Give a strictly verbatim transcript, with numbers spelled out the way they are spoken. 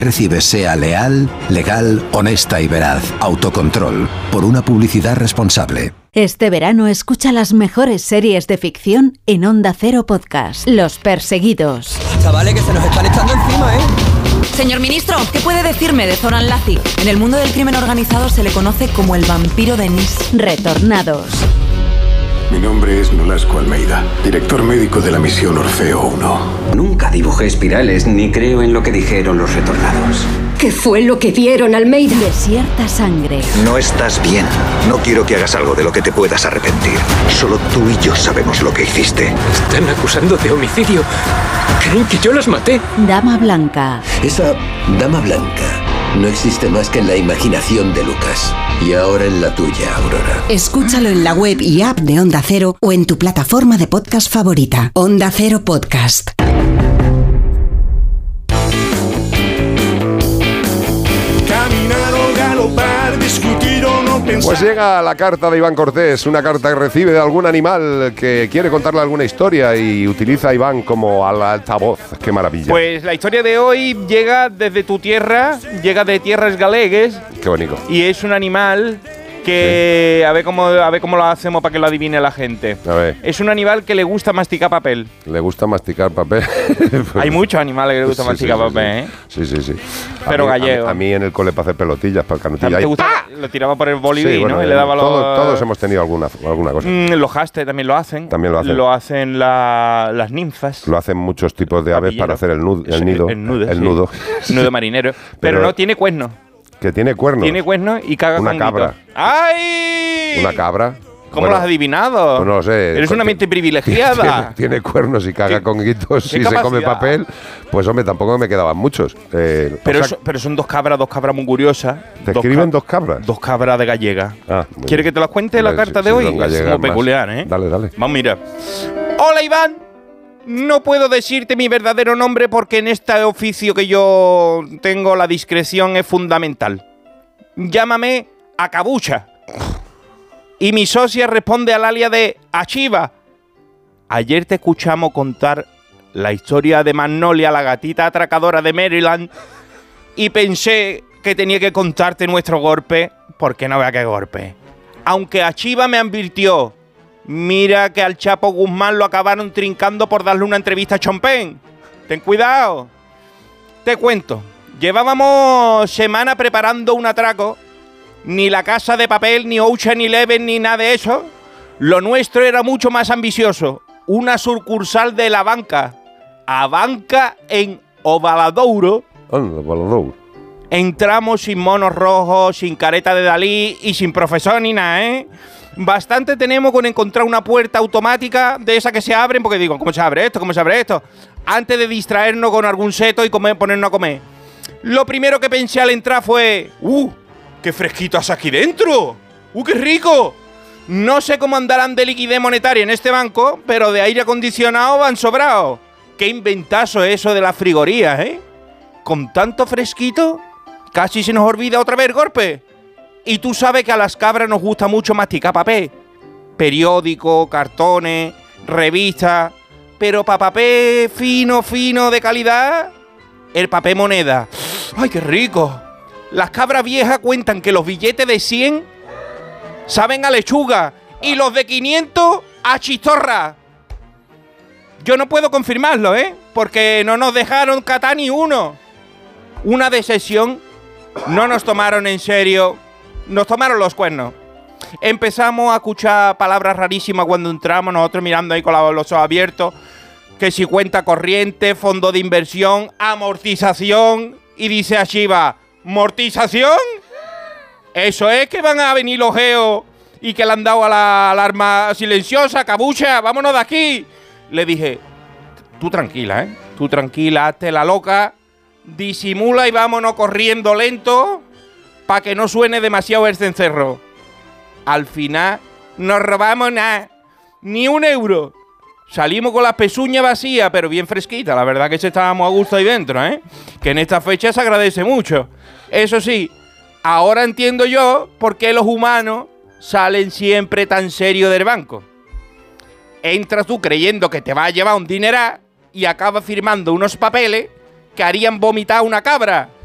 recibes sea leal, legal, honesta y veraz. Autocontrol, por una publicidad responsable. Este verano escucha las mejores series de ficción en Onda Cero Podcast. Los Perseguidos. Chavales, que se nos están echando encima, ¿eh? Señor ministro, ¿qué puede decirme de Zoran Lazic? En el mundo del crimen organizado se le conoce como el vampiro de Nis. Retornados. Mi nombre es Nolasco Almeida, director médico de la misión Orfeo uno. Nunca dibujé espirales ni creo en lo que dijeron los retornados. ¿Qué fue lo que vieron, Almeida? Desierta sangre. No estás bien. No quiero que hagas algo de lo que te puedas arrepentir. Solo tú y yo sabemos lo que hiciste. Están acusando de homicidio. Creen que yo las maté. Dama Blanca. Esa Dama Blanca no existe más que en la imaginación de Lucas. Y ahora en la tuya, Aurora. Escúchalo en la web y app de Onda Cero o en tu plataforma de podcast favorita. Onda Cero Podcast. Caminar o galopar, discutir o no pensar. Pues llega la carta de Iván Cortés, una carta que recibe de algún animal que quiere contarle alguna historia y utiliza a Iván como al altavoz. ¡Qué maravilla! Pues la historia de hoy llega desde tu tierra, llega de tierras galegues. ¡Qué bonito! Y es un animal que sí. a ver cómo a ver cómo lo hacemos para que lo adivine la gente. A ver. Es un animal que le gusta masticar papel. ¿Le gusta masticar papel? Hay muchos animales que le gusta sí, masticar sí, sí, papel, ¿eh? Sí, sí, sí. Pero a mí, gallego. A mí, a mí en el cole para hacer pelotillas, para el canutilla. ¿Te gusta? ¡Ah! Lo tiraba por el boliví, sí, bueno, ¿no? Y le daba todo, los... Todos hemos tenido alguna, alguna cosa. Mm, los hastes también lo hacen. También lo hacen. Lo hacen la, las ninfas. Lo hacen muchos tipos de aves para hacer el, nud, el nido. El, el nudo. El sí. nudo. Nudo marinero. Pero, Pero no tiene cuernos. Que tiene cuernos. Tiene cuernos y caga Una con cabra. guito. ¡Ay! Una cabra. ¿Cómo bueno, lo has adivinado? Pues no lo sé. Eres una mente privilegiada. Tiene, tiene cuernos y caga con guitos y se come papel. Pues hombre, tampoco me quedaban muchos. Eh, pero, o sea, eso, pero son dos cabras, dos cabras muy curiosas. ¿Te dos escriben dos cabras? Dos cabras de gallega. Ah, ¿Quieres que te las cuente la carta si, de si hoy? Es muy peculiar, ¿eh? Dale, dale. Vamos, mira. Hola, Iván. No puedo decirte mi verdadero nombre porque en este oficio que yo tengo la discreción es fundamental. Llámame Acabucha. Y mi socia responde al alias de Achiva. Ayer te escuchamos contar la historia de Magnolia, la gatita atracadora de Maryland, y pensé que tenía que contarte nuestro golpe, porque no vea qué golpe. Aunque Achiva me advirtió, mira que al Chapo Guzmán lo acabaron trincando por darle una entrevista a Chompen. Ten cuidado. Te cuento. Llevábamos semana preparando un atraco. Ni La Casa de Papel, ni Ocean Eleven, ni nada de eso. Lo nuestro era mucho más ambicioso. Una sucursal de la banca. A banca en Ovaladouro. Oh, Ovaladouro. Entramos sin monos rojos, sin careta de Dalí y sin profesor ni nada, ¿eh? Bastante tenemos con encontrar una puerta automática de esas que se abren, porque digo, ¿cómo se abre esto? ¿Cómo se abre esto? Antes de distraernos con algún seto y comer, ponernos a comer. Lo primero que pensé al entrar fue... ¡Uh! ¡Qué fresquito hace aquí dentro! ¡Uh, qué rico! No sé cómo andarán de liquidez monetaria en este banco, pero de aire acondicionado van sobrados. ¡Qué inventazo eso de las frigorías, eh! Con tanto fresquito, casi se nos olvida otra vez el golpe. Y tú sabes que a las cabras nos gusta mucho masticar papel. Periódico, cartones, revistas. Pero para papel fino, fino, de calidad, el papel moneda. ¡Ay, qué rico! Las cabras viejas cuentan que los billetes de cien saben a lechuga y los de quinientos a chistorra. Yo no puedo confirmarlo, ¿eh? Porque no nos dejaron catar ni uno. Una decepción. No nos tomaron en serio. Nos tomaron los cuernos. Empezamos a escuchar palabras rarísimas cuando entramos, nosotros mirando ahí con los ojos abiertos. Que si cuenta corriente, fondo de inversión, amortización. Y dice a Shiva... ¿Mortización? Eso es que van a venir los geos y que le han dado a la alarma silenciosa, cabucha, vámonos de aquí. Le dije, tú tranquila, ¿eh? Tú tranquila, hazte la loca, disimula y vámonos corriendo lento para que no suene demasiado el cencerro. Al final no robamos nada, ni un euro. Salimos con las pezuñas vacías, pero bien fresquitas. La verdad que sí estábamos a gusto ahí dentro, ¿eh? Que en esta fecha se agradece mucho. Eso sí, ahora entiendo yo por qué los humanos salen siempre tan serios del banco. Entras tú creyendo que te va a llevar un dineral y acabas firmando unos papeles que harían vomitar una cabra.